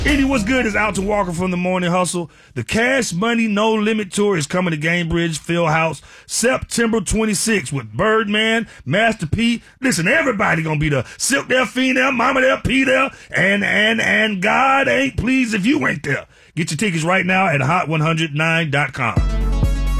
Andy, what's good? Is Alton Walker from the Morning Hustle. The Cash Money No Limit Tour is coming to Gainbridge Fieldhouse September 26th with Birdman, Master P. Listen, everybody gonna be there. Silk there, Fiend there, Mama there, P there, and God ain't pleased if you ain't there. Get your tickets right now at hot109.com.